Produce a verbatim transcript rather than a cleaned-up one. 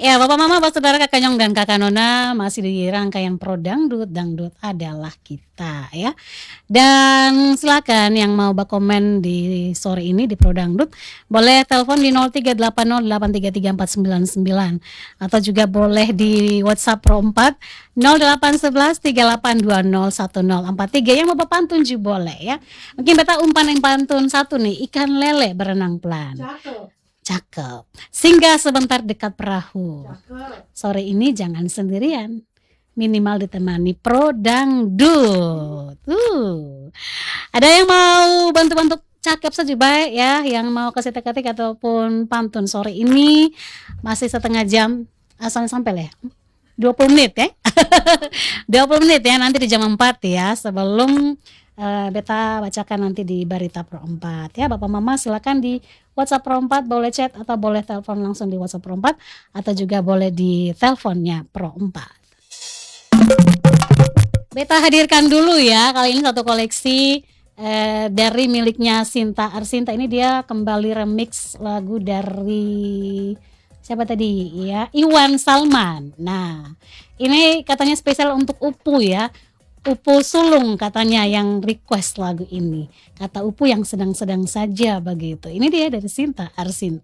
Ya, Bapak Mama, Bapak Saudara, Kakak Nyong dan Kakak Nona masih di rangkaian Pro Dangdut, Dangdut adalah kita ya. Dan silakan yang mau berkomen di sore ini di Pro Dangdut boleh telepon di nol tiga delapan nol delapan tiga tiga empat sembilan sembilan atau juga boleh di WhatsApp Pro empat nol delapan satu satu tiga delapan dua nol satu nol empat tiga yang mau berpantun juga boleh ya. Mungkin beta umpan yang pantun satu nih, ikan lele berenang pelan. Cakep. Cakep. Singgah sebentar dekat perahu. Cakep. Sore ini jangan sendirian. Minimal ditemani Pro Dangdut. Uh. Ada yang mau bantu-bantu cakep saja baik ya, yang mau kasih teka-teki ataupun pantun sore ini masih setengah jam, asal sampai lah ya. dua puluh menit ya. dua puluh menit ya nanti di jam empat ya sebelum uh, beta bacakan nanti di Barita Pro empat ya. Bapak Mama silakan di WhatsApp Pro empat boleh chat atau boleh telepon langsung di WhatsApp Pro empat atau juga boleh di teleponnya Pro empat. Beta hadirkan dulu ya kali ini satu koleksi eh, dari miliknya Sinta Arsinta. Ini dia kembali remix lagu dari siapa tadi ya, Iwan Salman. Nah ini katanya spesial untuk Upu ya, Upu Sulung katanya yang request lagu ini. Kata Upu yang sedang-sedang saja begitu. Ini dia dari Sinta Arsinta.